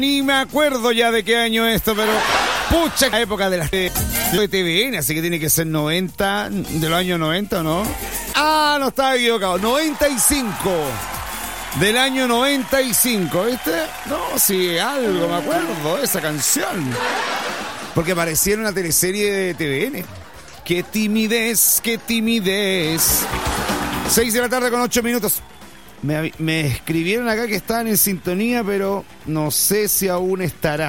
Ni me acuerdo ya de qué año esto, pero pucha, la época de las de TVN, así que tiene que ser 90, de los años 90, ¿no? Ah, no estaba equivocado, 95. Del año 95, ¿viste? No, sí, algo me acuerdo de esa canción. Porque aparecía en una teleserie de TVN. ¡Qué timidez, qué timidez! 6 de la tarde con 8 minutos. Me escribieron acá que estaban en sintonía, pero no sé si aún estará.